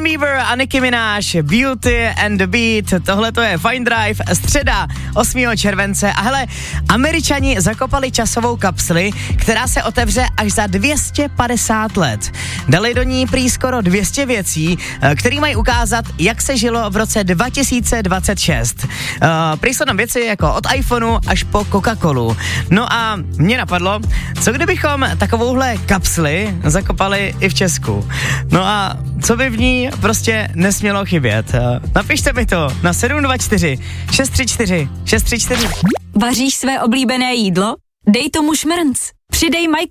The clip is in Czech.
Justin Bieber a Nicki Minaj, Beauty and the Beat, tohle to je Fine Drive, středa 8. července a hele, Američani zakopali časovou kapsli, která se otevře až za 250 let. Dali do ní prý skoro 200 věcí, které mají ukázat, jak se žilo v roce 2026. Prý jsou tam věci jako od iPhoneu až po Coca-Colu. No a mě napadlo, co kdybychom takovouhle kapsli zakopali i v Česku. No a co by v ní prostě nesmělo chybět. Napište mi to na 724 634 634. Vaříš své oblíbené jídlo? Dej tomu šmrnc. Přidej